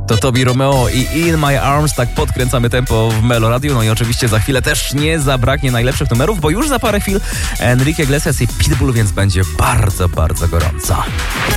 To Tobi Romeo i In My Arms, tak podkręcamy tempo w Melo Radio. No i oczywiście za chwilę też nie zabraknie najlepszych numerów, bo już za parę chwil Enrique Iglesias i Pitbull, więc będzie bardzo, bardzo gorąco.